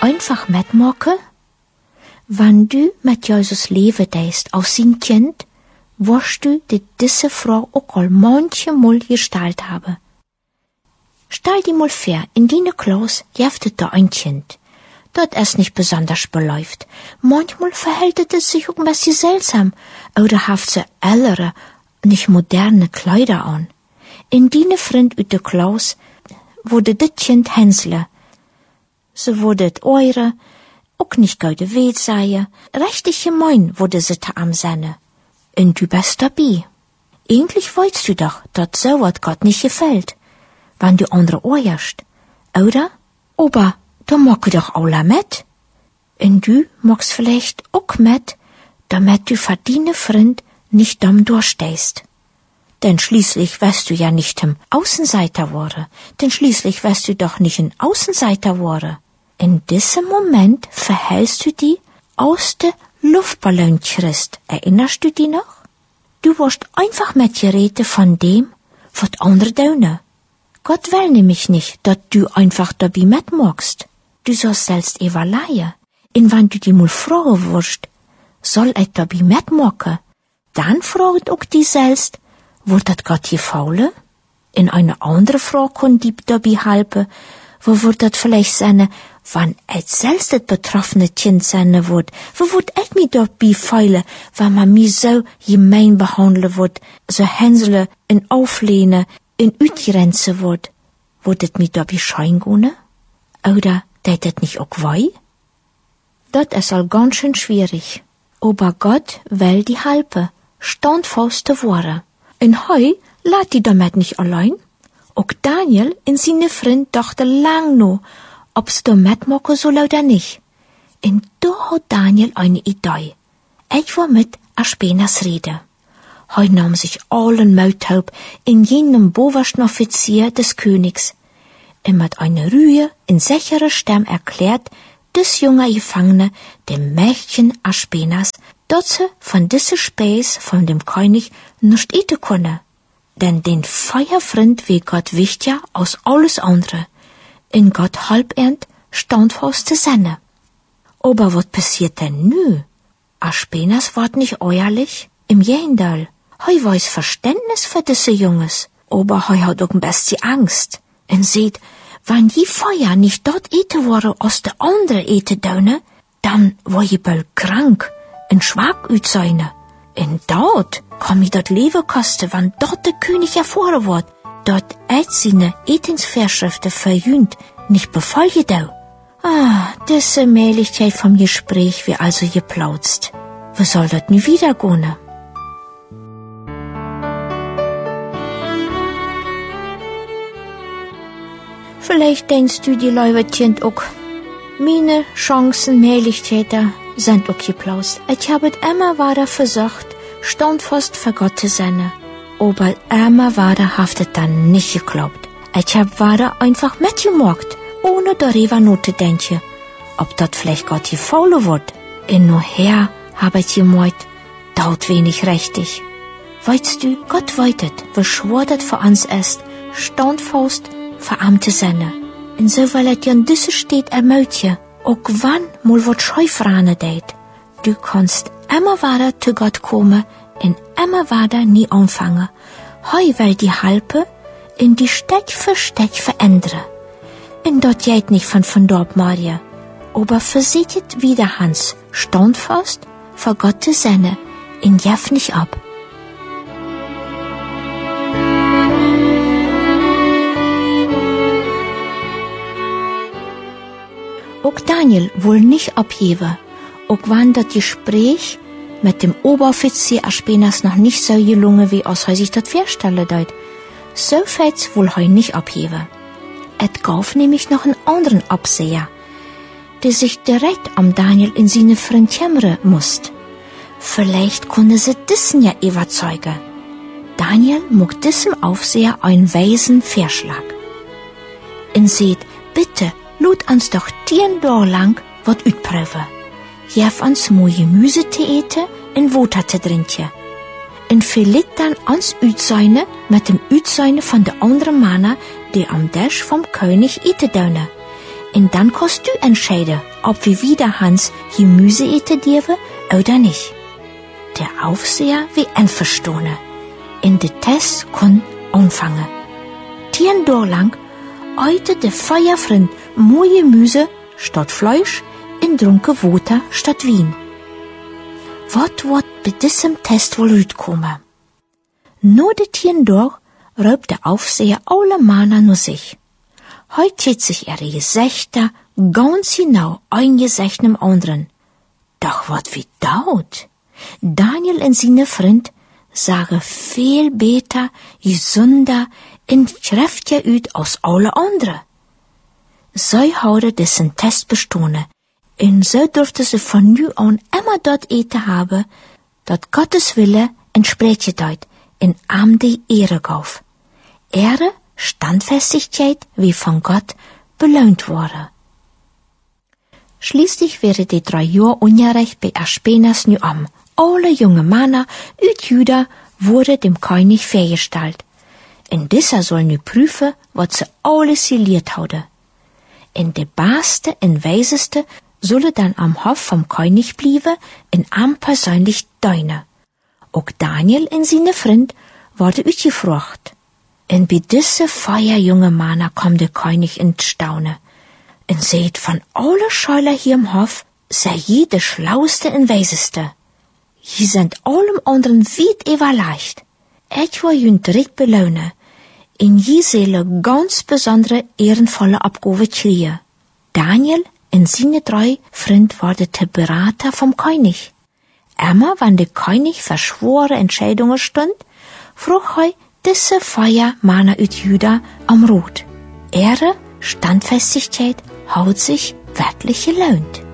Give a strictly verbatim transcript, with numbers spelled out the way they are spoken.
einfach mitmachen? Wenn du mit Jesus leben deist als sein Kind, wirst du dir diese Frage auch al manche Mal gestellt haben. Stell dir mal vor, in deiner Klasse gibt da ein Kind. Das ist nicht besonders beläuft. Manchmal verhält es sich auch ein bisschen seltsam oder hat sie ältere, nicht moderne Kleider an. In deine Freund uit der Klasse wurde das Kind Hänsle. Sie wurde et eure, auch nicht gute Welt seien, richtig gemein wurde sie da am Senne. Und du bist dabei. Eigentlich weißt du doch, dass so was Gott nicht gefällt, wenn du andere eierst, oder? Aber da mag doch alle mit. Und du magst vielleicht auch mit, damit du für deine Freund nicht dumm durchstehst. Denn schließlich wirst du ja nicht ein Außenseiter worden, denn schließlich wirst du doch nicht ein Außenseiter worden. In diesem Moment verhältst du dich aus der Luftballon Christ. Erinnerst du dich noch? Du wirst einfach mitgeredet von dem, was andere tun. Gott will nämlich nicht, dass du einfach dabei mitmachst. Du sollst selbst überlegen. Und wenn du dich mal fragen wirst, soll ich dabei mitmachen, dann fragt auch die selbst, wird das Gott gefallen? In eine andere Frage kann die dabei helfen, wo wird das vielleicht sein, wenn ich selbst das betroffene Kind sein wird, wo wird ich mich dabei fühlen, wenn man mich so gemein behandeln wird, so hänseln und auflehnen und ausgrenzen wird, wird es mich dabei schein gehen? Oder tät das nicht auch weh? Das ist all ganz schön schwierig. Aber Gott will die helfen, standfest zu werden. Und heu lässt die damit nicht allein. Auch Daniel und seine Freund dachten lang noch, ob sie da mitmachen soll oder nicht. Und da hat Daniel eine Idee. Ich war mit Aspenas Rede. Heu nahm sich allen Mut auf in jenem boversten Offizier des Königs. Und mit einer Ruhe in sicherer Stimme erklärt des junge Gefangene dem Mädchen Aspenas, dass sie von diese Speis von dem König nicht eten könne. Denn den Feierfreund wie Gott wichtiger als alles andere. In Gott halbernd standfest zu sein. Aber was passiert denn nu? Aspenas ward nicht eierlich? Im Gegenteil. Heu weiß Verständnis für diese Junges. Aber heu hat auch ein bisschen Angst. Und seht, wenn die Feuer nicht dort eten wurde, als der andere eten dönne, dann war je bald krank und schwach üt seine. Und dort kann mir dort Leben kosten, wenn dort der König erfahren wird, dort eit seine Etensvorschriften verjünt, nicht befolge dau. Ah, diese Mählichkeit vom Gespräch wie also geplautzt. Wo soll dort nie wieder gehen? Vielleicht denkst du die Leuwertchen auch. Meine Chancen, Mählichkeiten sind auch geplaust. Ich habe immer weiter versucht, standfest für Gott zu sein. Aber immer weiter hat es dann nicht geklappt. Ich hab weiter einfach mitgemacht, ohne darüber nachzudenken, ob das vielleicht Gott gefallen wird. Und nachher hab ich gemeint, dauert wenig richtig. Weißt du, Gott weitet, wie schwer das für uns ist, standfest für ihm zu sein. Und so weil es ja in dieser steht ermöglichen, auch wann mal was Scheufrane deit. Du kannst immer weiter zu Gott kommen und immer weiter nie anfangen. Heu will die Halpe in die Stück für Stück verändern. Und dort geht nicht von von dort Maria, aber versichert wieder Hans, standfest vor Gott zu sein, und jaff nicht ab. Auch Daniel will nicht abheben, auch wenn das Gespräch mit dem Oberoffizier Aspenas noch nicht so gelungen, wie aus er sich das vorstellen deut. So feit's wohl heu nicht abheben. Et gab nämlich noch einen anderen Abseher, der sich direkt am Daniel in seine Freund kümmern musste. Vielleicht konnte sie diesen ja überzeugen. Daniel mag diesem Aufseher einen weisen Vorschlag. Und seht, bitte, lud uns doch zehn Tage lang wat utprüfen. Jeff uns moe Gemüse te eten en Water te drinken. En verliet dann ans Uitseine mit dem Uitseine von der anderen Männer, die am Tisch vom König eten dürfen. Und dann kannst du entscheiden, ob wir wieder Hans Gemüse eten dürfen oder nicht. Der Aufseher wie einverstanden. In de Test kon anfangen. Tien Tage lang eute de Feierfriend mooie Gemüse statt Fleisch und drunke Water statt Wein. Wat wird bei diesem Test wohl rauskommen? Nur de tien Tage raubt der Aufseher alle Mana nur sich. Heut hat sich ihre Gesichter ganz genau ein Gesicht im anderen. Doch wat wie daut? Daniel und seine Freund sagen viel besser, gesünder und kräftiger ut als alle anderen. Sie houden diesen Test bestanden, und so durfte sie von nu an immer dort eten haben, dat Gottes Wille entspricht dort in am die Ehre gauf. Ehre, Standfestigkeit, wie von Gott belohnt wurde. Schließlich wäre die drei Jahre Unrecht bei Aspenas nu am. Alle junge Männer ut Juda wurde dem König vorgestellt. Und dieser soll nu prüfen, was sie alles gelehrt haben. Und der Beste und Weiseste solle dann am Hof vom König blieben und am persönlich deine. Auch Daniel und seine Freund wurde ausgefragt. Und bei diese feier junge Männer kommt der König in Staune. Und seht von alle Schüler hier im Hof, sei je der Schlauste und Weiseste. Je sind allem anderen weit überleicht. Ich will jün direkt belohnen. In je Seele ganz besondere ehrenvolle Abgabe kriegen. Daniel und seine drei Freund waren der Berater vom König. Immer, wenn der König verschwore Entscheidungen stund, frug er diese Feier Männer ut Juda am Rot. Ehre, Standfestigkeit, hat sich wirklich gelohnt.